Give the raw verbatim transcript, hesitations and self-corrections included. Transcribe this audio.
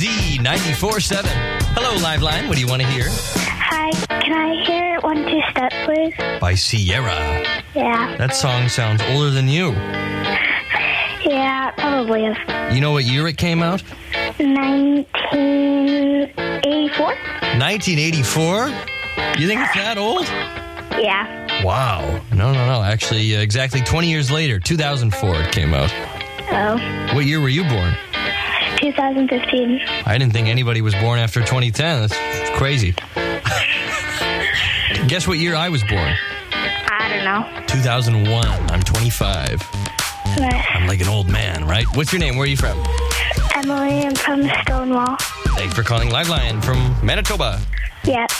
Z ninety-four point seven. Hello, Liveline. What do you want to hear? Hi, can I hear One Two Step, please? By Sierra. Yeah. That song sounds older than you. Yeah, it probably is. You know what year it came out? nineteen eighty-four? nineteen eighty-four? You think it's that old? Yeah. Wow. No, no, no. Actually, uh, exactly twenty years later, two thousand four, it came out. Oh. What year were you born? two thousand fifteen. I didn't think anybody was born after twenty ten. That's crazy. Guess what year I was born? I don't know. two thousand one. I'm twenty-five. Right. I'm like an old man, right? What's your name? Where are you from? Emily, I'm from Stonewall. Thanks for calling Liveline from Manitoba. Yeah.